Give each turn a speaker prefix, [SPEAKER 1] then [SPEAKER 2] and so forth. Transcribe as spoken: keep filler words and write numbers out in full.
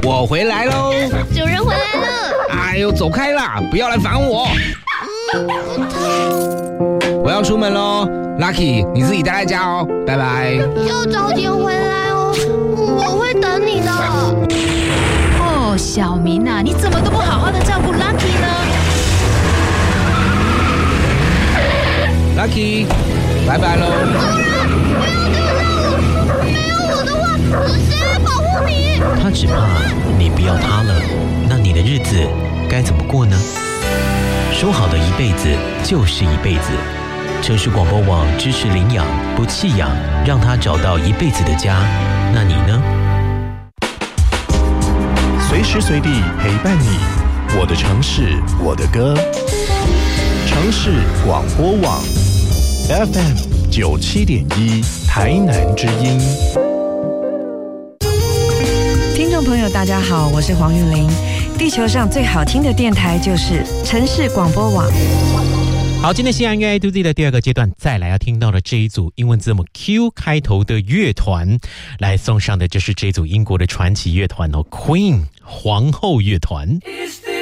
[SPEAKER 1] 我回来喽！
[SPEAKER 2] 主人回来了！
[SPEAKER 1] 哎呦，走开啦，不要来烦我！我要出门喽 ，Lucky， 你自己待在家哦，拜拜。
[SPEAKER 2] 要早点回来哦，我会等你的。
[SPEAKER 3] 哦，小明啊，你怎么都不好好的照顾 Lucky 呢
[SPEAKER 1] ？Lucky， 拜拜喽！
[SPEAKER 2] 主人，不要丢下我！没有我的话，谁来保护你？
[SPEAKER 4] 他只怕你不要他了，那你的日子该怎么过呢？说好的一辈子就是一辈子。城市广播网支持领养不弃养，让他找到一辈子的家。那你呢？
[SPEAKER 5] 随时随地陪伴你，我的城市，我的歌。城市广播网 F M 九七点一，台南之音。
[SPEAKER 6] 听众朋友，大家好，我是黄韵玲。地球上最好听的电台就是城市广播网。
[SPEAKER 4] 好，今天西安乐 A to Z 的第二个阶段，再来要听到的这一组英文字母 Q 开头的乐团，来送上的就是这组英国的传奇乐团哦 ，Queen 皇后乐团。